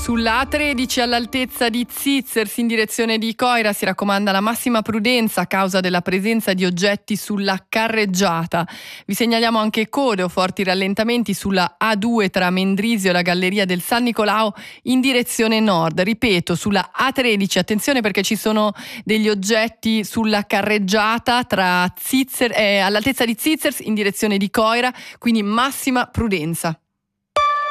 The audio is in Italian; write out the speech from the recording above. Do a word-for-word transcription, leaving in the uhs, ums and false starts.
Sulla A tredici all'altezza di Zizzers in direzione di Coira si raccomanda la massima prudenza a causa della presenza di oggetti sulla carreggiata. Vi segnaliamo anche code o forti rallentamenti sulla A due tra Mendrisio e la Galleria del San Nicolao in direzione nord. Ripeto, sulla A tredici attenzione perché ci sono degli oggetti sulla carreggiata tra Zizzers, eh, all'altezza di Zizzers in direzione di Coira, quindi massima prudenza.